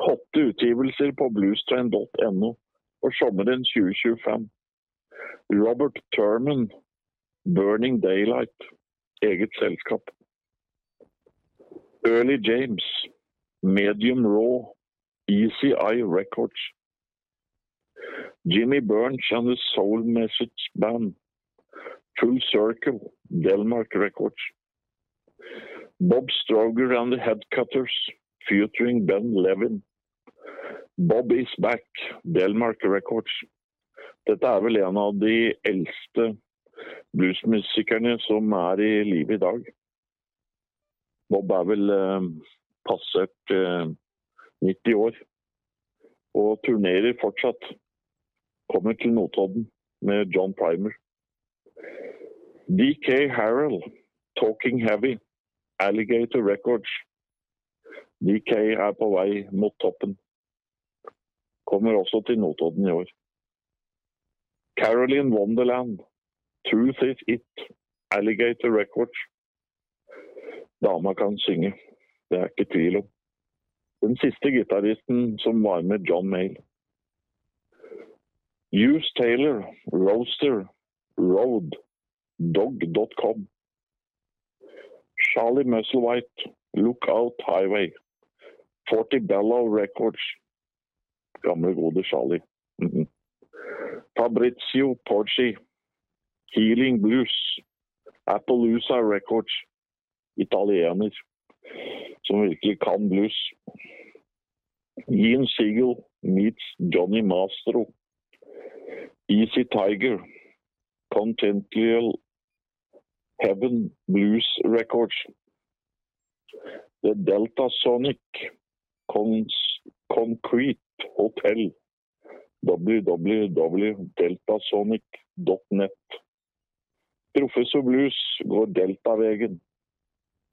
8 utgivelser på bluestrain.no for sommeren 2025. Robert Thurman, Burning Daylight, eget selskap. Early James, Medium Raw, ECI Records. Jimmy Burns and the Soul Message Band, Full Circle, Delmark Records. Bob Stroger and the Headcutters, featuring Ben Levin. Bob is Back, Delmark Records. Dette vel en av de eldste bluesmusikerne som i live i dag. Bob vel passert 90 år og turnerer fortsatt. Kommer til Notodden med John Primer. D.K. Harrell, Talking Heavy, Alligator Records. D.K. på vei mot toppen. Kommer også til Notodden i år. Caroline Wonderland, Truth is It, Alligator Records. Dama kan synge, det ikke tvil om. Den siste gitarristen som var med John Mayall. Hughes Taylor, Roaster, Road, Dog.com. Charlie Musselwhite, Lookout Highway, 40 Bellow Records. Gamle gode Charlie. Fabrizio Porci, Healing Blues, Appaloosa Records, italiener som virkelig kan blues. Ian Siegel meets Johnny Mastro, Easy Tiger, Continental Heaven Blues Records, The Delta Sonic, Concrete Hotel, www.deltasonic.net. Professor Blues går Delta-vegen.